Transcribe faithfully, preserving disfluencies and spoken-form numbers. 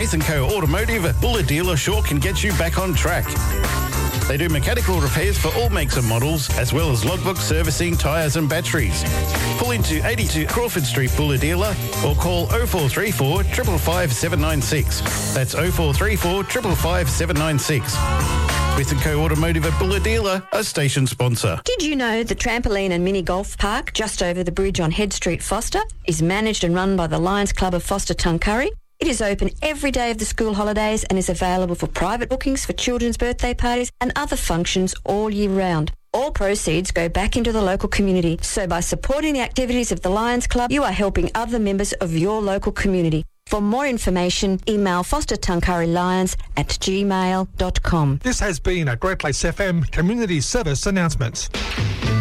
With and Co Automotive at Buller Dealer sure can get you back on track. They do mechanical repairs for all makes and models, as well as logbook servicing, tyres and batteries. Pull into eighty-two Crawford Street Buller Dealer or call oh four three four, five five five, seven nine six. That's oh four three four, five five five, seven nine six. With and Co Automotive at Buller Dealer, a station sponsor. Did you know the trampoline and mini golf park just over the bridge on Head Street, Foster, is managed and run by the Lions Club of Foster Tuncurry? It is open every day of the school holidays and is available for private bookings for children's birthday parties and other functions all year round. All proceeds go back into the local community, so by supporting the activities of the Lions Club, you are helping other members of your local community. For more information, email fostertuncurrylions at gmail dot com. This has been a Great Lakes F M Community Service announcement.